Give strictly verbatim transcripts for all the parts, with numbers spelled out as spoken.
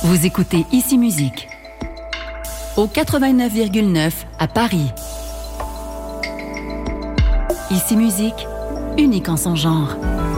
Vous écoutez Ici Musique au quatre-vingt-neuf virgule neuf à Paris. Ici Musique, unique en son genre.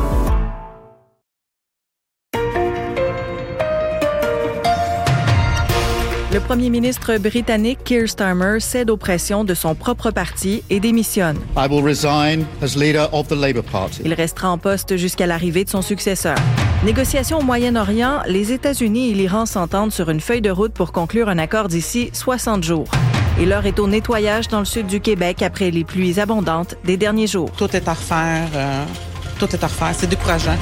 Le premier ministre britannique Keir Starmer cède aux pressions de son propre parti et démissionne. I will resign as leader of the Labour Party. Il restera en poste jusqu'à l'arrivée de son successeur. Négociations au Moyen-Orient, les États-Unis et l'Iran s'entendent sur une feuille de route pour conclure un accord d'ici soixante jours. Et l'heure est au nettoyage dans le sud du Québec après les pluies abondantes des derniers jours. Tout est à refaire. Euh, tout est à refaire. C'est décourageant.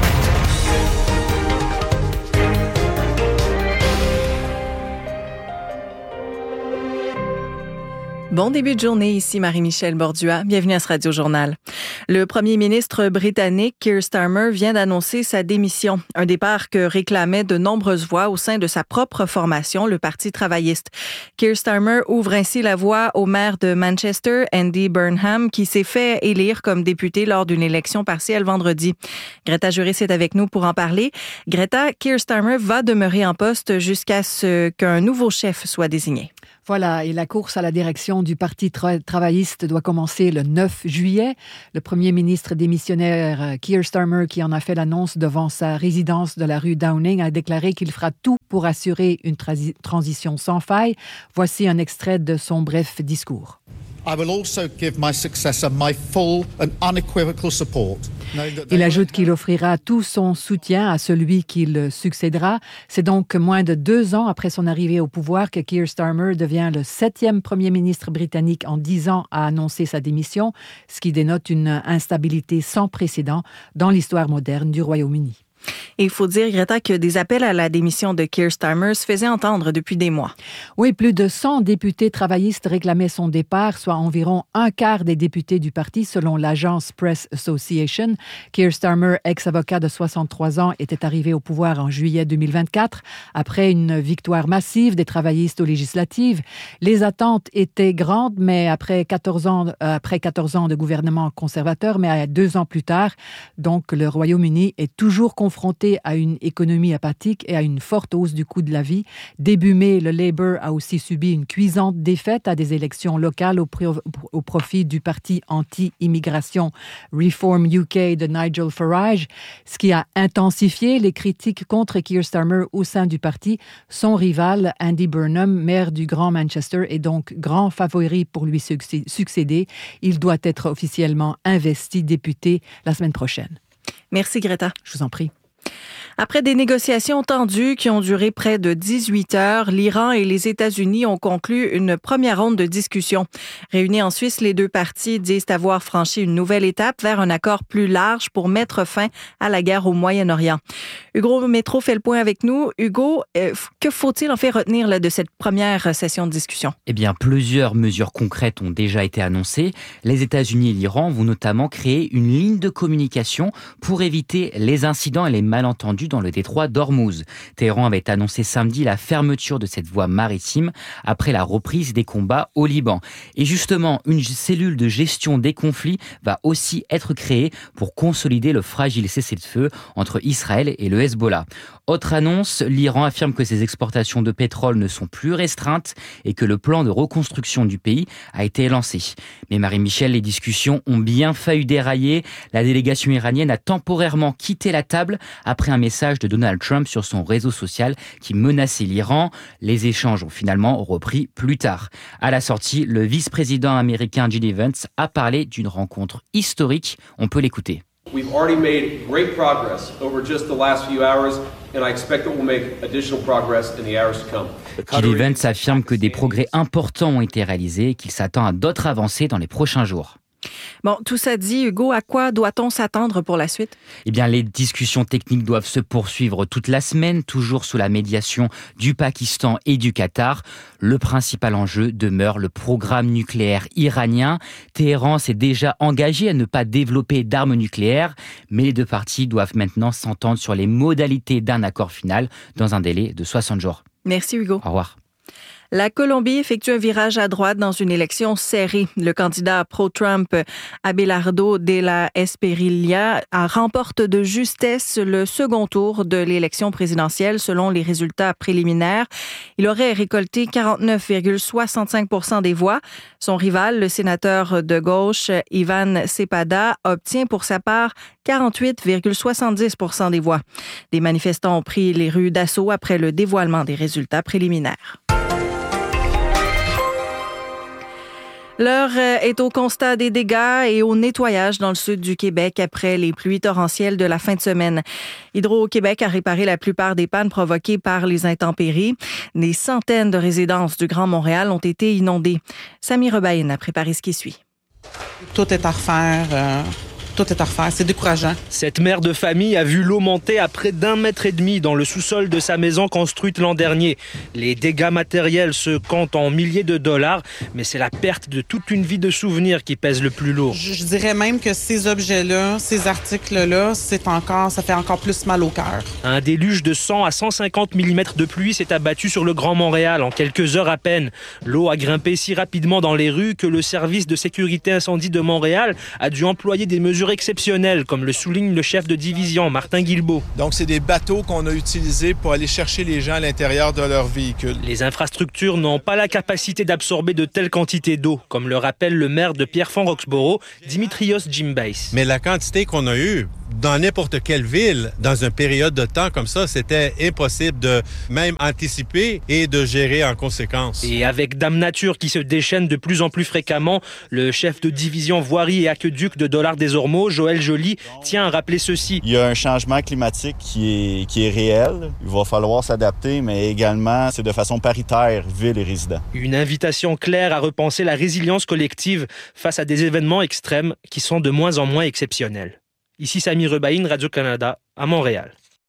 Bon début de journée, ici Marie-Michel Bordua. Bienvenue à ce Radio Journal. Le premier ministre britannique Keir Starmer vient d'annoncer sa démission, un départ que réclamaient de nombreuses voix au sein de sa propre formation, le Parti travailliste. Keir Starmer ouvre ainsi la voie au maire de Manchester, Andy Burnham, qui s'est fait élire comme député lors d'une élection partielle vendredi. Greta Juris est avec nous pour en parler. Greta, Keir Starmer va demeurer en poste jusqu'à ce qu'un nouveau chef soit désigné. Voilà, et la course à la direction du Parti tra- travailliste doit commencer le neuf juillet. Le premier ministre démissionnaire Keir Starmer, qui en a fait l'annonce devant sa résidence de la rue Downing, a déclaré qu'il fera tout pour assurer une tra- transition sans faille. Voici un extrait de son bref discours. I will also give my successor my full and unequivocal support. Il ajoute qu'il offrira tout son soutien à celui qui le succédera. C'est donc moins de deux ans après son arrivée au pouvoir que Keir Starmer devient le septième premier ministre britannique en dix ans à annoncer sa démission, ce qui dénote une instabilité sans précédent dans l'histoire moderne du Royaume-Uni. Et il faut dire, Greta, que des appels à la démission de Keir Starmer se faisaient entendre depuis des mois. Oui, plus de cent députés travaillistes réclamaient son départ, soit environ un quart des députés du parti, selon l'agence Press Association. Keir Starmer, ex-avocat de soixante-trois ans, était arrivé au pouvoir en juillet deux mille vingt-quatre, après une victoire massive des travaillistes aux législatives. Les attentes étaient grandes, mais après quatorze ans, euh, après quatorze ans de gouvernement conservateur, mais deux ans plus tard, donc le Royaume-Uni est toujours confronté confronté à une économie apathique et à une forte hausse du coût de la vie. Début mai, le Labour a aussi subi une cuisante défaite à des élections locales au, pro- au profit du parti anti-immigration Reform U K de Nigel Farage, ce qui a intensifié les critiques contre Keir Starmer au sein du parti. Son rival, Andy Burnham, maire du Grand Manchester, est donc grand favori pour lui succéder. Il doit être officiellement investi député la semaine prochaine. Merci, Greta. Je vous en prie. Après des négociations tendues qui ont duré près de dix-huit heures, l'Iran et les États-Unis ont conclu une première ronde de discussion. Réunis en Suisse, les deux parties disent avoir franchi une nouvelle étape vers un accord plus large pour mettre fin à la guerre au Moyen-Orient. Hugo Métro fait le point avec nous. Hugo, euh, que faut-il en fait retenir là, de cette première session de discussion? Eh bien, plusieurs mesures concrètes ont déjà été annoncées. Les États-Unis et l'Iran vont notamment créer une ligne de communication pour éviter les incidents et les malentendus dans le détroit d'Ormuz. Téhéran avait annoncé samedi la fermeture de cette voie maritime après la reprise des combats au Liban. Et justement, une cellule de gestion des conflits va aussi être créée pour consolider le fragile cessez-le-feu entre Israël et le Hezbollah. Autre annonce, l'Iran affirme que ses exportations de pétrole ne sont plus restreintes et que le plan de reconstruction du pays a été lancé. Mais Marie-Michel, les discussions ont bien failli dérailler. La délégation iranienne a temporairement quitté la table après un message de Donald Trump sur son réseau social qui menaçait l'Iran. Les échanges ont finalement repris plus tard. À la sortie, le vice-président américain J D Vance a parlé d'une rencontre historique. On peut l'écouter. We've already made great progress over just the last few hours, and I expect that we'll make additional progress in the hours to come. J D Vance affirme que des progrès importants ont été réalisés et qu'il s'attend à d'autres avancées dans les prochains jours. Bon, tout ça dit, Hugo, à quoi doit-on s'attendre pour la suite? Eh bien, les discussions techniques doivent se poursuivre toute la semaine, toujours sous la médiation du Pakistan et du Qatar. Le principal enjeu demeure le programme nucléaire iranien. Téhéran s'est déjà engagé à ne pas développer d'armes nucléaires, mais les deux parties doivent maintenant s'entendre sur les modalités d'un accord final dans un délai de soixante jours. Merci, Hugo. Au revoir. La Colombie effectue un virage à droite dans une élection serrée. Le candidat pro-Trump, Abelardo de la Espriella, remporte de justesse le second tour de l'élection présidentielle selon les résultats préliminaires. Il aurait récolté quarante-neuf virgule soixante-cinq pour cent des voix. Son rival, le sénateur de gauche, Ivan Cepeda, obtient pour sa part quarante-huit virgule soixante-dix pour cent des voix. Des manifestants ont pris les rues d'assaut après le dévoilement des résultats préliminaires. L'heure est au constat des dégâts et au nettoyage dans le sud du Québec après les pluies torrentielles de la fin de semaine. Hydro-Québec a réparé la plupart des pannes provoquées par les intempéries. Des centaines de résidences du Grand Montréal ont été inondées. Samy Rebaïne a préparé ce qui suit. Tout est à refaire. Euh... Tout est à refaire, c'est décourageant. Cette mère de famille a vu l'eau monter à près d'un mètre et demi dans le sous-sol de sa maison construite l'an dernier. Les dégâts matériels se comptent en milliers de dollars, mais c'est la perte de toute une vie de souvenirs qui pèse le plus lourd. Je, je dirais même que ces objets-là, ces articles-là, c'est encore, ça fait encore plus mal au cœur. Un déluge de cent à cent cinquante millimètres de pluie s'est abattu sur le Grand Montréal en quelques heures à peine. L'eau a grimpé si rapidement dans les rues que le service de sécurité incendie de Montréal a dû employer des mesures exceptionnelles, comme le souligne le chef de division, Martin Guilbeault. Donc, c'est des bateaux qu'on a utilisés pour aller chercher les gens à l'intérieur de leur véhicule. Les infrastructures n'ont pas la capacité d'absorber de telles quantités d'eau, comme le rappelle le maire de Pierrefonds-Roxboro, Dimitrios Gimbais. Mais la quantité qu'on a eue, dans n'importe quelle ville, dans une période de temps comme ça, c'était impossible de même anticiper et de gérer en conséquence. Et avec Dame Nature qui se déchaîne de plus en plus fréquemment, le chef de division voirie et aqueduc de Dollard-des-Ormeaux, Joël Joly, tient à rappeler ceci. Il y a un changement climatique qui est, qui est réel. Il va falloir s'adapter, mais également, c'est de façon paritaire, ville et résidents. Une invitation claire à repenser la résilience collective face à des événements extrêmes qui sont de moins en moins exceptionnels. Ici Samy Rebaïne, Radio-Canada, à Montréal.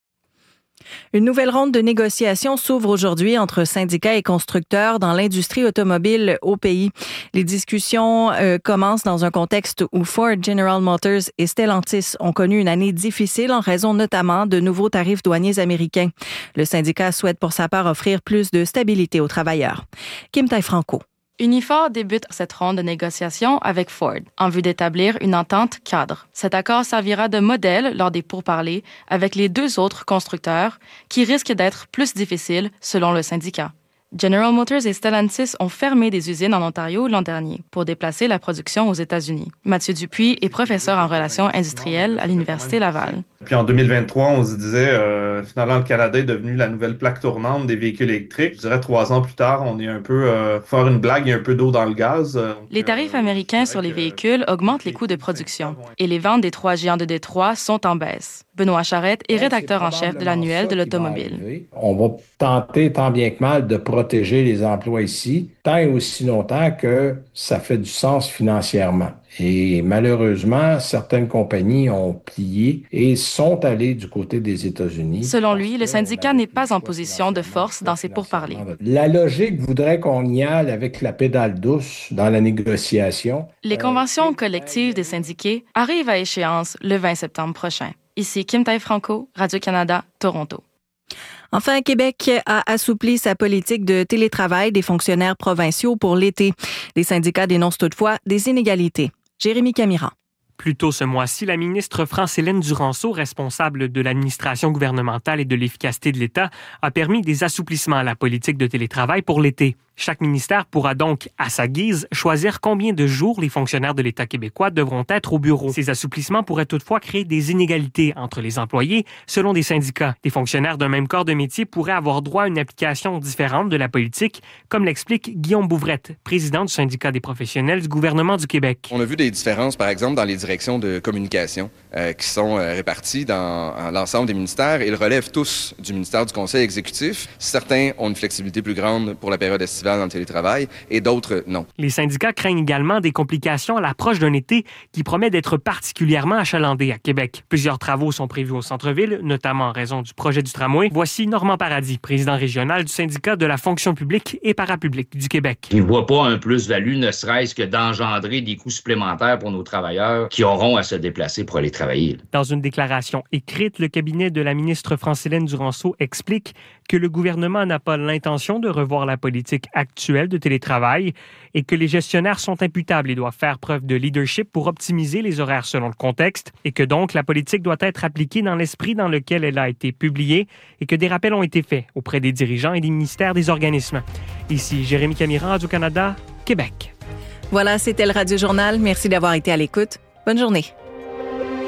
Une nouvelle ronde de négociations s'ouvre aujourd'hui entre syndicats et constructeurs dans l'industrie automobile au pays. Les discussions euh, commencent dans un contexte où Ford, General Motors et Stellantis ont connu une année difficile en raison notamment de nouveaux tarifs douaniers américains. Le syndicat souhaite pour sa part offrir plus de stabilité aux travailleurs. Kim Tai-Franco. Unifor débute cette ronde de négociations avec Ford en vue d'établir une entente cadre. Cet accord servira de modèle lors des pourparlers avec les deux autres constructeurs qui risquent d'être plus difficiles selon le syndicat. General Motors et Stellantis ont fermé des usines en Ontario l'an dernier pour déplacer la production aux États-Unis. Mathieu Dupuis est professeur en relations industrielles à l'Université Laval. Puis en deux mille vingt-trois, on se disait, euh, finalement, le Canada est devenu la nouvelle plaque tournante des véhicules électriques. Je dirais trois ans plus tard, on est un peu, euh, faire une blague, il y a un peu d'eau dans le gaz. Euh, les tarifs américains sur les véhicules augmentent les coûts de production et les ventes des trois géants de Détroit sont en baisse. Benoît Charette est rédacteur en chef de l'annuel de l'automobile. On va tenter tant bien que mal de protéger les emplois ici, tant et aussi longtemps que ça fait du sens financièrement. Et malheureusement, certaines compagnies ont plié et sont allées du côté des États-Unis. Selon lui, le syndicat n'est pas en position de force dans ses pourparlers. La logique voudrait qu'on y aille avec la pédale douce dans la négociation. Les conventions collectives des syndiqués arrivent à échéance le vingt septembre prochain. Ici Kim Tai-Franco, Radio-Canada, Toronto. Enfin, Québec a assoupli sa politique de télétravail des fonctionnaires provinciaux pour l'été. Les syndicats dénoncent toutefois des inégalités. Jérémy Camira. Plus tôt ce mois-ci, la ministre France-Hélène Duranceau, responsable de l'administration gouvernementale et de l'efficacité de l'État, a permis des assouplissements à la politique de télétravail pour l'été. Chaque ministère pourra donc, à sa guise, choisir combien de jours les fonctionnaires de l'État québécois devront être au bureau. Ces assouplissements pourraient toutefois créer des inégalités entre les employés selon des syndicats. Des fonctionnaires d'un même corps de métier pourraient avoir droit à une application différente de la politique, comme l'explique Guillaume Bouvrette, président du syndicat des professionnels du gouvernement du Québec. On a vu des différences, par exemple, dans les directions de communication euh, qui sont euh, réparties dans, dans l'ensemble des ministères. Ils relèvent tous du ministère du Conseil exécutif. Certains ont une flexibilité plus grande pour la période estivale dans le télétravail et d'autres non. Les syndicats craignent également des complications à l'approche d'un été qui promet d'être particulièrement achalandé à Québec. Plusieurs travaux sont prévus au centre-ville, notamment en raison du projet du tramway. Voici Normand Paradis, président régional du syndicat de la fonction publique et parapublique du Québec. Je ne vois pas un plus-value, ne serait-ce que d'engendrer des coûts supplémentaires pour nos travailleurs qui auront à se déplacer pour aller travailler. travailler. Dans une déclaration écrite, le cabinet de la ministre Francilène Duranceau explique que le gouvernement n'a pas l'intention de revoir la politique actuelle de télétravail et que les gestionnaires sont imputables et doivent faire preuve de leadership pour optimiser les horaires selon le contexte et que donc la politique doit être appliquée dans l'esprit dans lequel elle a été publiée et que des rappels ont été faits auprès des dirigeants et des ministères des organismes. Ici Jérémy Camiran, Radio-Canada, Québec. Voilà, c'était le Radio Journal. Merci d'avoir été à l'écoute. Bonne journée.